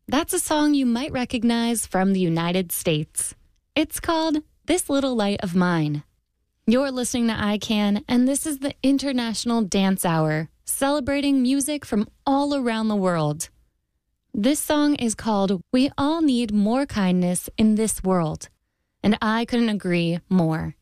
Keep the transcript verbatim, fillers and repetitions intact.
That's a song you might recognize from the United States. It's called This Little Light of Mine. You're listening to I CAN, and this is the International Dance Hour, celebrating music from all around the world. This song is called We All Need More Kindness in This World, and I couldn't agree more.